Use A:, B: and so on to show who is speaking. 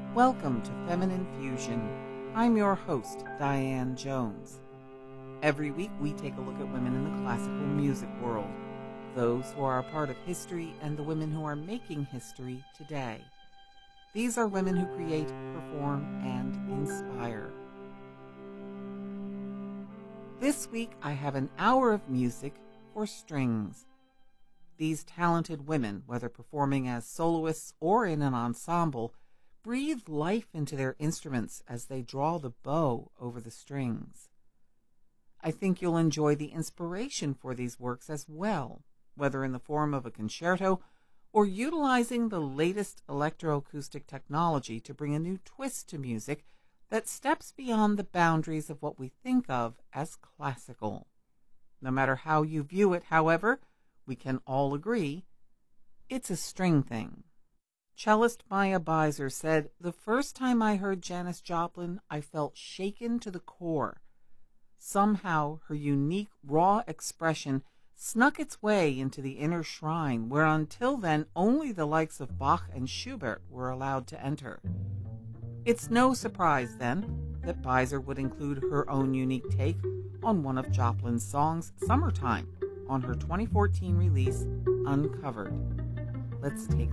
A: Welcome to Feminine Fusion. I'm your host, Diane Jones. Every week we take a look at women in the classical music world, those who are a part of history and the women who are making history today. These are women who create, perform, and inspire. This week I have an hour of music for strings. These talented women, whether performing as soloists or in an ensemble, breathe life into their instruments as they draw the bow over the strings. I think you'll enjoy the inspiration for these works as well, whether in the form of a concerto or utilizing the latest electroacoustic technology to bring a new twist to music that steps beyond the boundaries of what we think of as classical. No matter how you view it, however, we can all agree it's a string thing. Cellist Maya Beiser said, "The first time I heard Janis Joplin, I felt shaken to the core. Somehow her unique, raw expression snuck its way into the inner shrine, where until then only the likes of Bach and Schubert were allowed to enter." It's no surprise, then, that Beiser would include her own unique take on one of Joplin's songs, Summertime, on her 2014 release, Uncovered. Let's take